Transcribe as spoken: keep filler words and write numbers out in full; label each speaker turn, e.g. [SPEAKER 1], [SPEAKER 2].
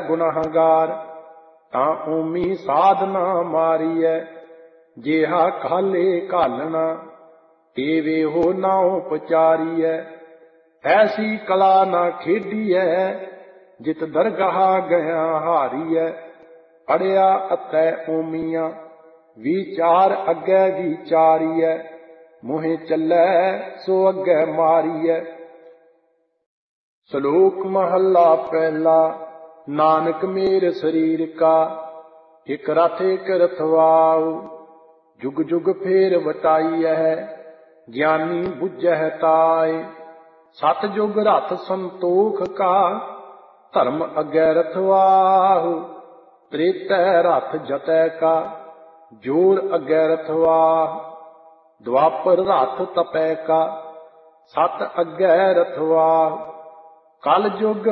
[SPEAKER 1] गुनाहगार। तां ओमी साधना मारीऐ, जेहा काले घालना, तेवे हो नाउ पचारीऐ। ऐसी कला ना खेडीऐ, जित दरगाह गया हारीऐ। पढ़िया अतै ओमिया, विचार अग्गै विचारीऐ। मुहे चलै सो अग्गै मारीऐ। श्लोक महला पहला। नानक मेर शरीर का, एक रथ एक रथवाऊ। जुग जुग फेर वटाईऐ, ज्ञानी बुझै ताय। सतजुग रथ संतोख का, धर्म अग्गै रथवाहु। त्रेतै रथ जतै का, जोर अग्गै रथवाह। द्वापर रथ तपै का, सत अग्गै रथवाह। कल जुग